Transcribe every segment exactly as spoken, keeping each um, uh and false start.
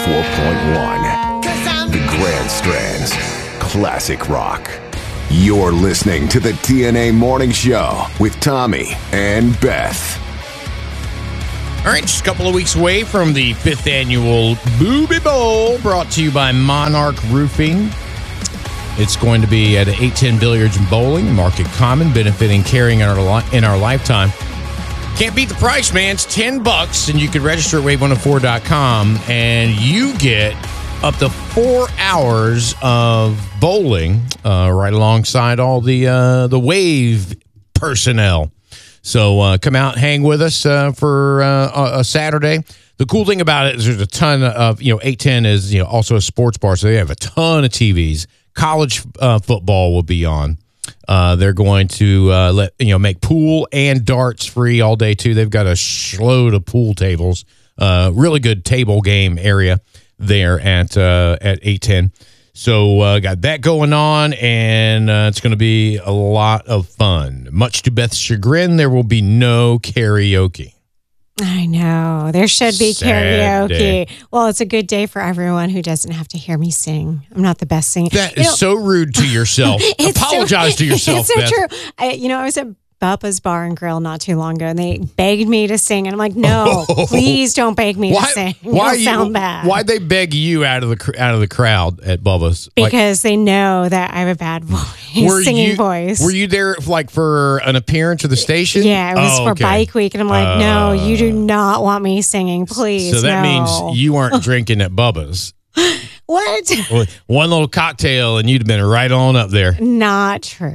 ninety-four point one. The Grand Strands Classic Rock. You're listening to the T N A Morning Show with Tommy and Beth. All right, just a couple of weeks away from the fifth annual Booby Bowl, brought to you by Monarch Roofing. It's going to be at eight ten Billiards and Bowling, Market Common, benefiting caring in our, li- in our lifetime. Can't beat the price, man. It's ten bucks, and you can register at wave one oh four dot com, and you get up to four hours of bowling uh, right alongside all the uh, the Wave personnel. So uh, come out, hang with us uh, for uh, a Saturday. The cool thing about it is there's a ton of, you know, eight ten is, you know, also a sports bar, so they have a ton of T Vs. College uh, football will be on. Uh, they're going to uh, let you know make pool and darts free all day too. They've got a shitload of pool tables. Uh, really good table game area there at uh, at eight ten. So uh, got that going on, and uh, it's going to be a lot of fun. Much to Beth's chagrin, there will be no karaoke. I know. There should be Sad karaoke. day. Well, it's a good day for everyone who doesn't have to hear me sing. I'm not the best singer. That You is know, so rude to yourself. it's Apologize so, to yourself, It's so Beth. true. I, you know, I was at Bubba's Bar and Grill not too long ago, and they begged me to sing. And I'm like, no, please don't beg me Why? to sing. Why It'll you, sound bad. Why'd they beg you out of the cr- out of the crowd at Bubba's? Like, Because they know that I have a bad voice, were singing you, voice. Were you there like for an appearance of the station? Yeah, it was Oh, for okay. Bike Week, and I'm like, no, you do not want me singing, please. So that no. means you weren't drinking at Bubba's. What? One little cocktail and you'd have been right on up there. Not true.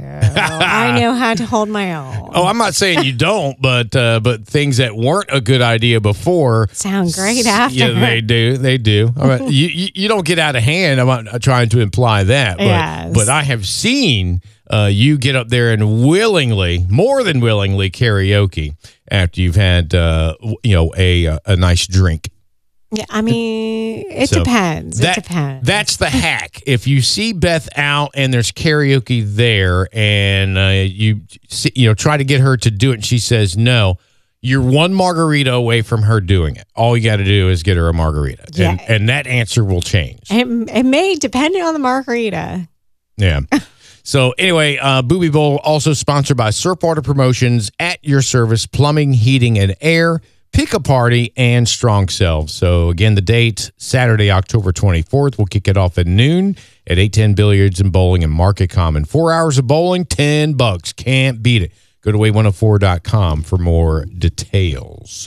I know how to hold my own. Oh, I'm not saying you don't, but uh, but things that weren't a good idea before Sound great after. Yeah, they do. They do. All right. you, you you don't get out of hand. I'm not trying to imply that, but Yes. but I have seen uh, you get up there and willingly, more than willingly, karaoke after you've had uh, you know a a nice drink. Yeah, I mean, it So depends. That, it depends. That's the hack. If you see Beth out and there's karaoke there, and uh, you see, you know try to get her to do it, and she says no, you're one margarita away from her doing it. All you got to do is get her a margarita, Yeah. and and that answer will change. It, it may, depending on the margarita. Yeah. So anyway, uh, Booby Bowl also sponsored by Surfwater Promotions, At Your Service, Plumbing, Heating, and Air, Pick a Party, and Strong Selves. So again, the date, Saturday, October twenty-fourth. We'll kick it off at noon at eight ten Billiards and Bowling in Market Common. Four hours of bowling, ten bucks. Can't beat it. Go to wave one oh four dot com for more details.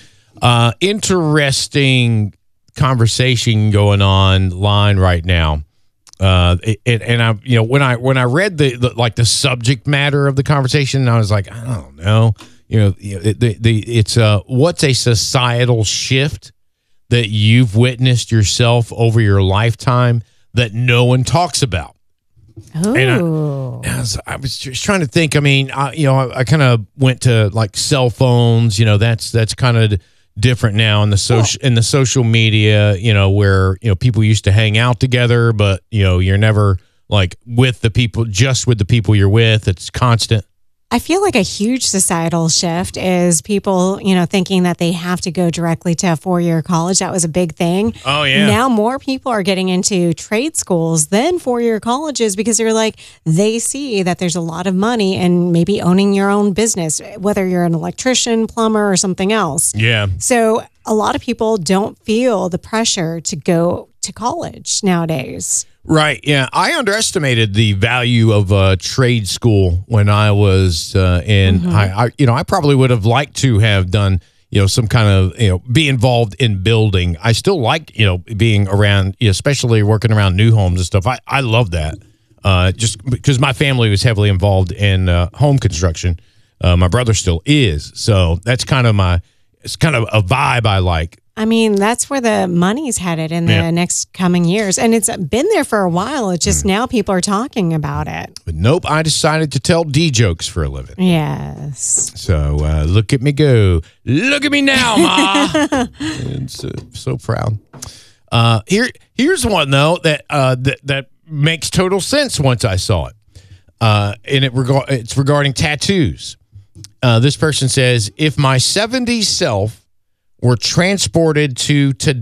Uh, interesting conversation going on line right now. Uh, it, it, and I, you know, when I when I read the, the like the subject matter of the conversation, I was like, I don't know. You know, the, the, the it's uh, what's a societal shift that you've witnessed yourself over your lifetime that no one talks about? Ooh. And I, I, was, I was just trying to think. I mean, I, you know, I, I kind of went to like cell phones. You know, that's that's kind of different now in the social in the social media. You know, where you know people used to hang out together, but you know, you're never like with the people, just with the people you're with. It's constant. I feel like a huge societal shift is people, you know, thinking that they have to go directly to a four-year college. That was a big thing. Oh, yeah. Now more people are getting into trade schools than four-year colleges because they're like, they see that there's a lot of money in maybe owning your own business, whether you're an electrician, plumber, or something else. Yeah. So a lot of people don't feel the pressure to go to college nowadays. Right. Yeah. I underestimated the value of uh, trade school when I was uh, in, Mm-hmm. I, I, you know, I probably would have liked to have done, you know, some kind of, you know, be involved in building. I still like, you know, being around, especially working around new homes and stuff. I, I love that uh, just because my family was heavily involved in uh, home construction. Uh, my brother still is. So that's kind of my, it's kind of a vibe I like. I mean, that's where the money's headed in the Yeah. next coming years. And it's been there for a while. It's just now people are talking about it. But nope, I decided to tell D jokes for a living. Yes. So uh, look at me go. Look at me now, Ma. And so, so proud. Uh, here, here's one, though, that, uh, that that makes total sense once I saw it. Uh, and it reg- it's regarding tattoos. Uh, this person says, if my seventies self were transported to today,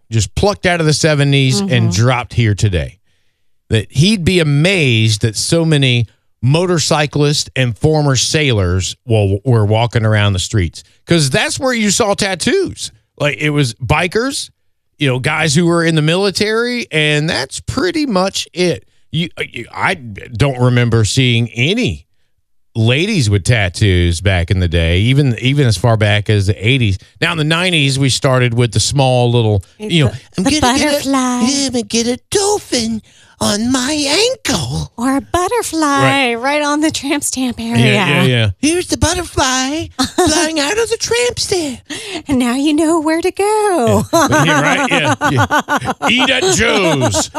just plucked out of the seventies mm-hmm. and dropped here today. That he'd be amazed that so many motorcyclists and former sailors well, were walking around the streets, because that's where you saw tattoos. Like, it was bikers, you know, guys who were in the military, and that's pretty much it. You, I don't remember seeing any ladies with tattoos back in the day, even even as far back as the eighties. Now in the nineties, we started with the small little, it's you know, the, I'm the gonna butterfly. Get a, yeah, I'm gonna get a dolphin on my ankle. Or a butterfly right, right on the tramp stamp area. Yeah, yeah, yeah. Here's the butterfly flying out of the tramp stamp. And now you know where to go. Yeah, yeah right? Yeah, yeah. Eat at Joe's.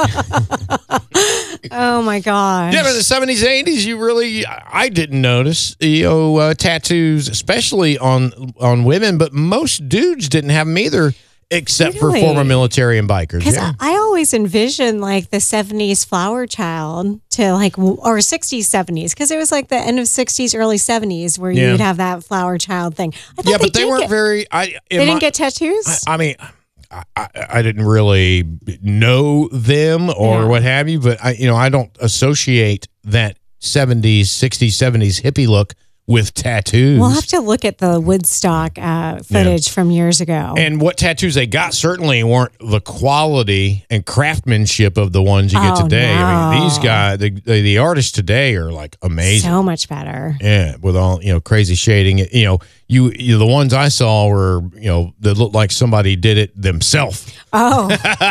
Oh, my gosh. Yeah, but in the seventies, eighties, you really, I didn't notice, you know, uh, tattoos, especially on on women, but most dudes didn't have them either. Except really? for former military and bikers. Because yeah. I, I always envisioned like the seventies flower child to like, or sixties, seventies, because it was like the end of sixties, early seventies where yeah. you'd have that flower child thing. I yeah, but they, they weren't get, very. I, they didn't my, get tattoos? I, I mean, I, I, I didn't really know them or yeah. what have you, but I, you know, I don't associate that seventies, sixties, seventies hippie look with tattoos. We'll have to look at the Woodstock uh, footage yeah. from years ago. And what tattoos they got certainly weren't the quality and craftsmanship of the ones you get oh, today. No. I mean, these guys, the, the the artists today are like amazing. So much better. Yeah, with all, you know, crazy shading. You know, you, you the ones I saw were, you know, that looked like somebody did it themselves. Oh,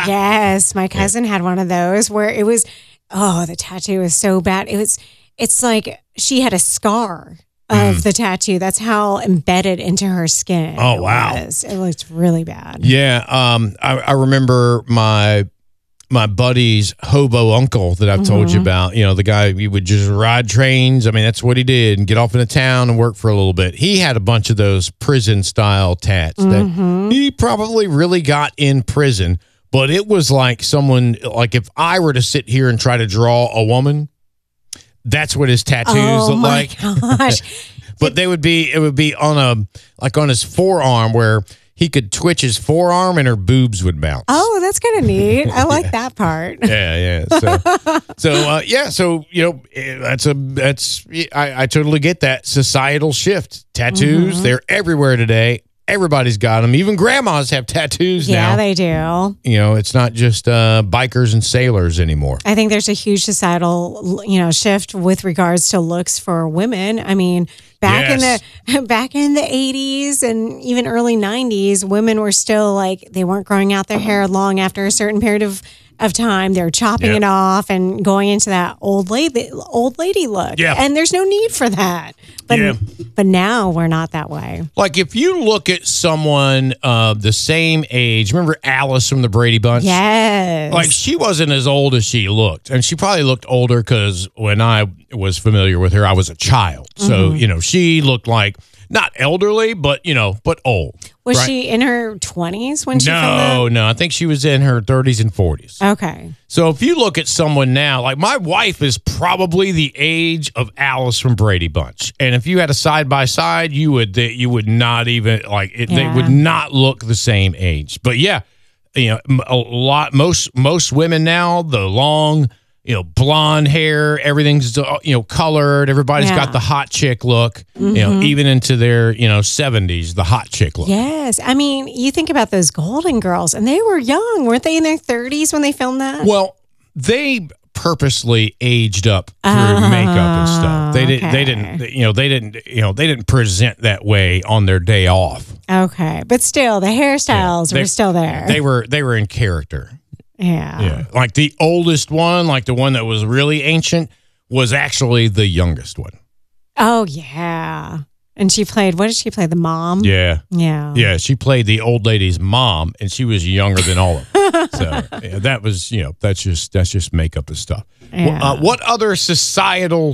yes. My cousin had one of those where it was, oh, the tattoo was so bad. It was, it's like she had a scar of mm. the tattoo. That's how embedded into her skin. Oh, it wow. Was. It looked really bad. Yeah. Um, I, I remember my my buddy's hobo uncle that I've mm-hmm. told you about. You know, the guy, he would just ride trains. I mean, that's what he did, and get off into town and work for a little bit. He had a bunch of those prison-style tats mm-hmm. that he probably really got in prison, but it was like someone, like if I were to sit here and try to draw a woman, that's what his tattoos oh look my like. Gosh. But they would be, it would be on a, like on his forearm where he could twitch his forearm and her boobs would bounce. Oh, that's kind of neat. I like yeah. that part. Yeah, yeah. So, so uh, yeah, so, you know, that's a, that's, I, I totally get that societal shift. Tattoos, mm-hmm. they're everywhere today. Everybody's got them. Even grandmas have tattoos yeah, now. Yeah, they do. You know, it's not just uh, bikers and sailors anymore. I think there's a huge societal, you know, shift with regards to looks for women. I mean, back yes. in the back in the eighties and even early nineties, women were still like, they weren't growing out their hair long after a certain period of of time. They're chopping yep. it off and going into that old lady old lady look. Yeah. And there's no need for that. But yeah. but now we're not that way. Like if you look at someone uh, the same age, remember Alice from the Brady Bunch? Yes. Like she wasn't as old as she looked. And she probably looked older because when I was familiar with her, I was a child. So, mm-hmm. you know, she looked like not elderly, but, you know, but old. Was right? she in her twenties when she No, filmed that? no. I think she was in her thirties and forties. Okay. So if you look at someone now, like my wife is probably the age of Alice from Brady Bunch. And if you had a side by side, you would you would not even like it, yeah. they would not look the same age. But yeah, you know, a lot most most women now, the long, you know, blonde hair, everything's, you know, colored. Everybody's yeah. got the hot chick look, mm-hmm. you know, even into their, you know, seventies, the hot chick look. Yes. I mean, you think about those Golden Girls, and they were young. Weren't they in their thirties when they filmed that? Well, they purposely aged up through oh, makeup and stuff. They didn't, okay. they didn't, you know, they didn't, you know, they didn't present that way on their day off. Okay. But still, the hairstyles Yeah, they, were still there. They were, they were in character. Yeah. Yeah. Like the oldest one, like the one that was really ancient, was actually the youngest one. Oh, yeah. And she played, what did she play? The mom? Yeah. Yeah. Yeah. She played the old lady's mom, and she was younger than all of them. So yeah, that was, you know, that's just, that's just makeup and stuff. Yeah. Uh, what other societal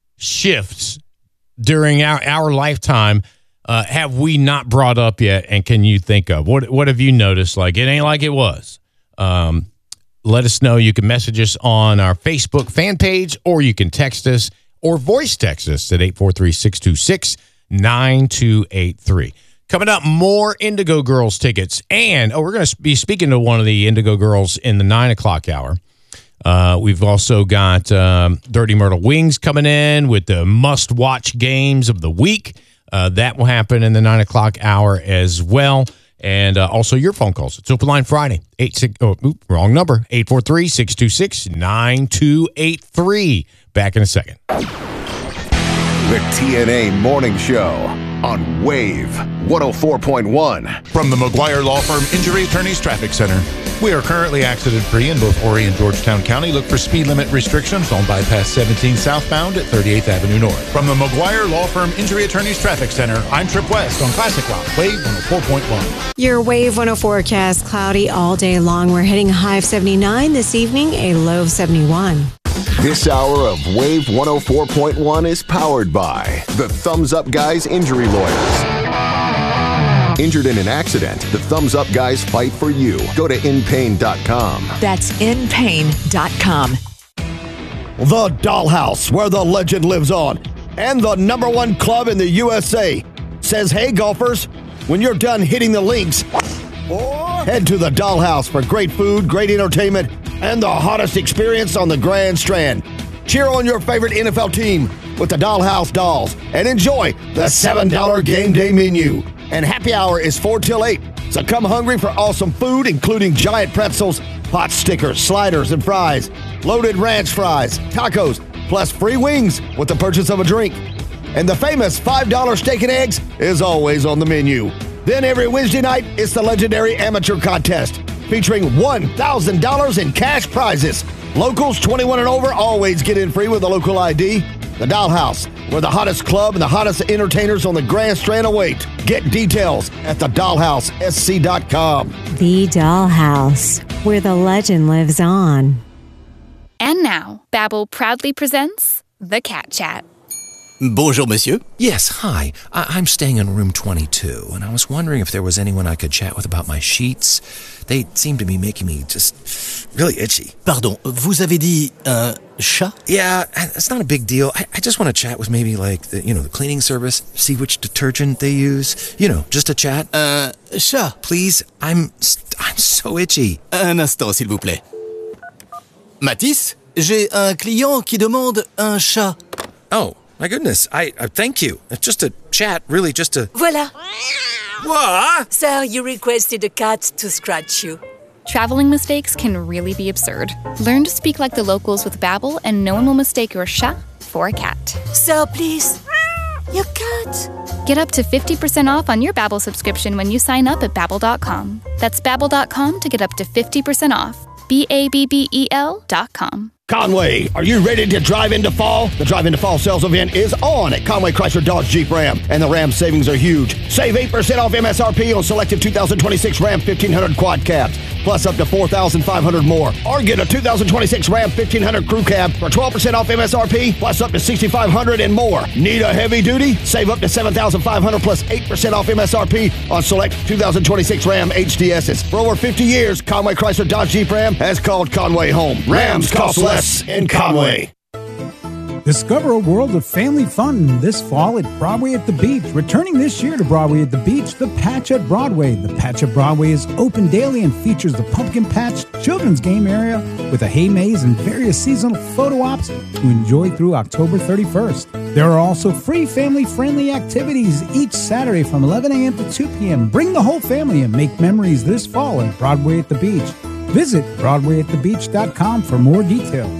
shifts during our, our lifetime uh, have we not brought up yet, and can you think of? What, what have you noticed? Like, it ain't like it was. Um, Let us know. You can message us on our Facebook fan page, or you can text us or voice text us at eight four three, six two six, nine two eight three. Coming up, more Indigo Girls tickets. And, oh, we're going to be speaking to one of the Indigo Girls in the nine o'clock hour. Uh, we've also got um, Dirty Myrtle Wings coming in with the must-watch games of the week. Uh, that will happen in the nine o'clock hour as well. And uh, also your phone calls. It's Open Line Friday. Eight six, oh, oop, wrong number. eight four three, six two six, nine two eight three. Back in a second. The T N A Morning Show on Wave one oh four point one. From the McGuire Law Firm Injury Attorneys Traffic Center. We are currently accident-free in both Horry and Georgetown County. Look for speed limit restrictions on bypass seventeen southbound at thirty-eighth Avenue North. From the McGuire Law Firm Injury Attorneys Traffic Center, I'm Trip West on Classic Rock, Wave one oh four point one. Your Wave one oh four forecast, cloudy all day long. We're hitting a high of seventy-nine this evening, a low of seventy-one. This hour of Wave one oh four point one is powered by the Thumbs Up Guys Injury Lawyers. Injured in an accident, the Thumbs Up Guys fight for you. Go to in pain dot com. That's in pain dot com. The Dollhouse, where the legend lives on, and the number one club in the U S A, says, hey, golfers, when you're done hitting the links, head to the Dollhouse for great food, great entertainment, and the hottest experience on the Grand Strand. Cheer on your favorite N F L team with the Dollhouse Dolls and enjoy the seven dollar game day menu. And happy hour is four till eight. So come hungry for awesome food, including giant pretzels, pot stickers, sliders, and fries, loaded ranch fries, tacos, plus free wings with the purchase of a drink. And the famous five dollar steak and eggs is always on the menu. Then every Wednesday night, it's the legendary amateur contest featuring one thousand dollars in cash prizes. Locals twenty-one and over always get in free with a local I D. The Dollhouse, where the hottest club and the hottest entertainers on the Grand Strand await. Get details at the dollhouse s c dot com. The Dollhouse, where the legend lives on. And now, Babbel proudly presents The Cat Chat. Bonjour, monsieur. Yes, hi. I- I'm staying in room twenty-two, and I was wondering if there was anyone I could chat with about my sheets. They seem to be making me just really itchy. Pardon, vous avez dit un chat? Yeah, it's not a big deal. I, I just want to chat with maybe, like, the, you know, the cleaning service, see which detergent they use. You know, just a chat. Un chat? Please, I'm, I'm so itchy. Un instant, s'il vous plaît. Mathis, j'ai un client qui demande un chat. Oh. My goodness, I, I thank you. It's just a chat, really just a... Voilà. What? Sir, you requested a cat to scratch you. Traveling mistakes can really be absurd. Learn to speak like the locals with Babbel, and no one will mistake your chat for a cat. Sir, please. Your cat. Get up to fifty percent off on your Babbel subscription when you sign up at babbel dot com. That's babbel dot com to get up to fifty percent off. B A B B E L dot com. Conway, are you ready to drive into fall? The Drive into Fall sales event is on at Conway Chrysler Dodge Jeep Ram, and the Ram savings are huge. Save eight percent off M S R P on selected two thousand twenty-six Ram fifteen hundred quad cabs, plus up to four thousand five hundred more. Or get a two thousand twenty-six Ram fifteen hundred crew cab for twelve percent off M S R P, plus up to six thousand five hundred and more. Need a heavy duty? Save up to seven thousand five hundred plus eight percent off M S R P on select two thousand twenty-six Ram H D Ss. For over fifty years, Conway Chrysler Dodge Jeep Ram has called Conway home. Rams cost less in Conway. Discover a world of family fun this fall at Broadway at the Beach. Returning this year to Broadway at the Beach, The Patch at Broadway. The Patch at Broadway is open daily and features the Pumpkin Patch children's game area with a hay maze and various seasonal photo ops to enjoy through October thirty-first. There are also free family-friendly activities each Saturday from eleven a.m. to two p.m. Bring the whole family and make memories this fall at Broadway at the Beach. Visit broadway at the beach dot com for more details.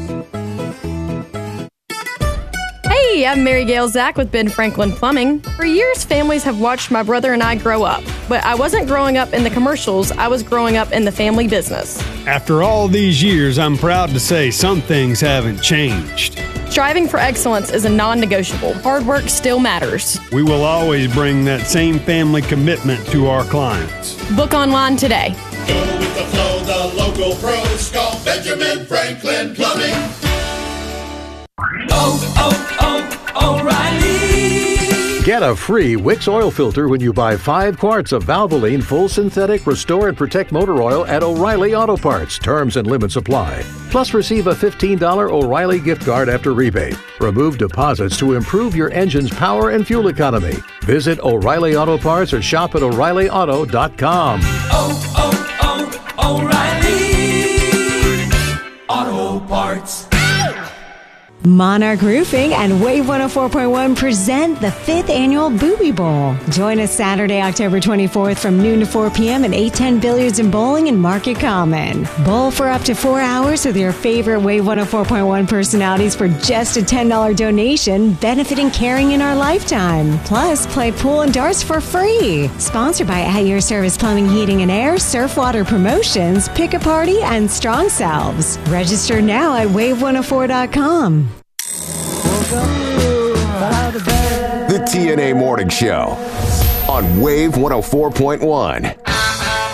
Hey, I'm Mary Gail Zach with Ben Franklin Plumbing. For years, families have watched my brother and I grow up. But I wasn't growing up in the commercials, I was growing up in the family business. After all these years, I'm proud to say some things haven't changed. Striving for excellence is a non-negotiable. Hard work still matters. We will always bring that same family commitment to our clients. Book online today. Go with the flow, the local pros call Benjamin Franklin Plumbing. Oh, oh, oh, O'Reilly. Get a free Wix oil filter when you buy five quarts of Valvoline Full Synthetic Restore and Protect Motor Oil at O'Reilly Auto Parts. Terms and limits apply. Plus, receive a fifteen dollars O'Reilly gift card after rebate. Remove deposits to improve your engine's power and fuel economy. Visit O'Reilly Auto Parts or shop at O'Reilly Auto dot com. Oh, oh, oh, O'Reilly Auto Parts. Monarch Roofing and Wave one oh four point one present the fifth annual Booby Bowl. Join us Saturday, October twenty-fourth from noon to four p.m. at eight ten Billiards and Bowling in Market Common. Bowl for up to four hours with your favorite Wave one oh four point one personalities for just a ten dollars donation, benefiting Caring in Our Lifetime. Plus, play pool and darts for free. Sponsored by At Your Service Plumbing, Heating and Air, Surfwater Promotions, Pick a Party, and Strong Selves. Register now at wave one oh four dot com. The T N A Morning Show on Wave one oh four point one.